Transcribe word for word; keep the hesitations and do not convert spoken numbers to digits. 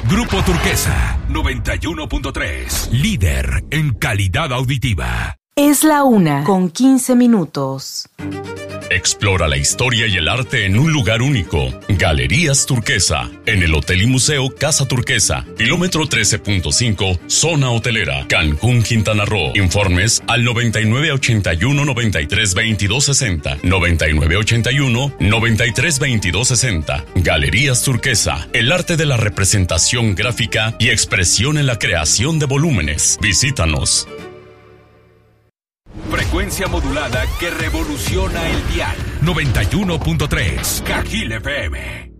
Grupo Turquesa, noventa y uno punto tres. Líder en calidad auditiva. Es la una con quince minutos. Explora la historia y el arte en un lugar único. Galerías Turquesa, en el Hotel y Museo Casa Turquesa, kilómetro trece punto cinco, zona hotelera, Cancún, Quintana Roo. Informes al noventa y nueve ochenta y uno noventa y tres veintidós sesenta, noventa y nueve ochenta y uno noventa y tres veintidós sesenta. Galerías Turquesa, el arte de la representación gráfica y expresión en la creación de volúmenes. Visítanos. Frecuencia modulada que revoluciona el dial. noventa y uno punto tres. Cajil F M.